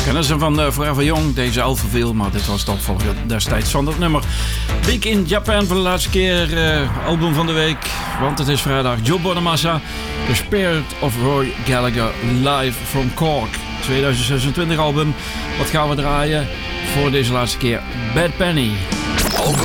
Kennen ze van Forever Young, deze al verveel, maar dit was toch voor destijds van dat nummer. Big in Japan voor de laatste keer, album van de week, want het is vrijdag. Joe Bonamassa, The Spirit of Roy Gallagher, live from Cork. 2026 album. Wat gaan we draaien voor deze laatste keer? Bad Penny.